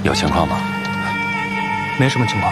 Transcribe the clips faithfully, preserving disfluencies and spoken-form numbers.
有情况吗？ 没什么情况。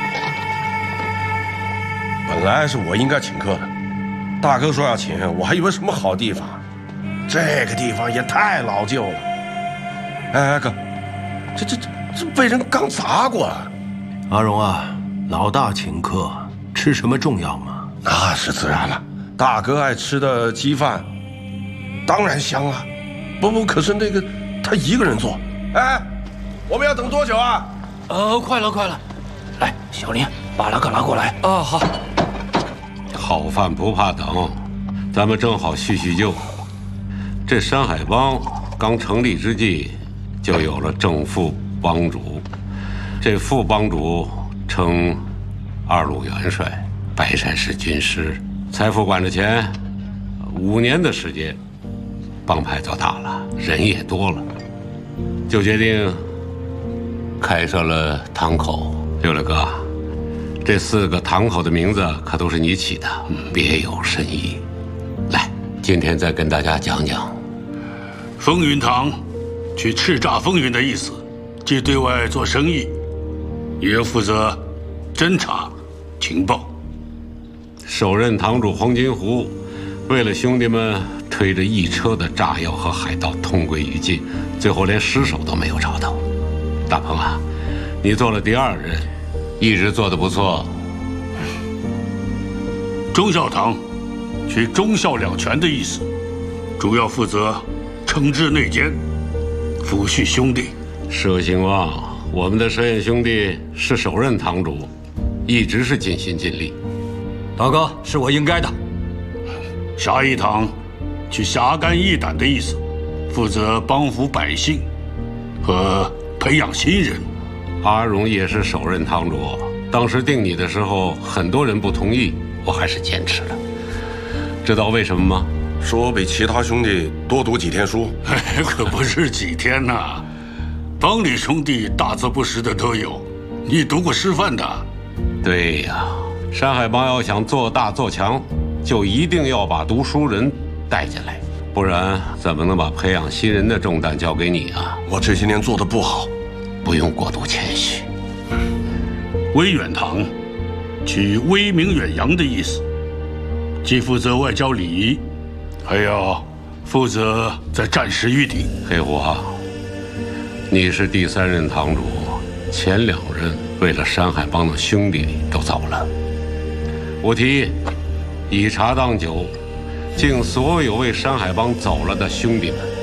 本来是我应该请客的，大哥说要请，我还以为什么好地方，这个地方也太老旧了。哎哎哥，这这这这被人刚砸过啊！ 阿荣啊，老大请客，吃什么重要吗？ 那是自然了，大哥爱吃的鸡饭，当然香啊。不不，可是那个他一个人做，哎，我们要等多久啊？ 呃，快了快了，来，小林把拉克拉过来。啊，好。 好饭不怕等，咱们正好叙叙旧。这山海帮刚成立之际，就有了正副帮主，这副帮主称二路元帅，白山市军师，财富管着钱。五年的时间，帮派做大了，人也多了，就决定开设了堂口。六六哥，这四个堂口的名字可都是你起的，别有深意。来，今天再跟大家讲讲。 风云堂，取叱咤风云的意思，既对外做生意，也负责侦查情报。 首任堂主黄金湖，为了兄弟们推着一车的炸药和海盗同归于尽，最后连尸首都没有找到。大鹏啊，你做了第二任，一直做得不错。 忠孝堂，取忠孝两全的意思，主要负责惩治内奸，抚恤兄弟。 佘兴旺，我们的佘燕兄弟是首任堂主，一直是尽心尽力。 大哥，是我应该的。 侠义堂，取侠肝义胆的意思，负责帮扶百姓和培养新人。 阿荣也是首任堂主，当时定你的时候，很多人不同意，我还是坚持了。知道为什么吗？ 说比其他兄弟多读几天书， 可不是几天呐、啊。帮里兄弟大字不识的都有，你读过师范的？ 对呀，山海帮要想做大做强，就一定要把读书人带进来，不然怎么能把培养新人的重担交给你啊？ 我这些年做的不好， 不用过度谦虚。 威远堂，取威名远扬的意思，既负责外交礼仪，还要负责在战时御敌。 黑虎啊，你是第三任堂主，前两任为了山海帮的兄弟都走了。我提议以茶当酒，敬所有为山海帮走了的兄弟们。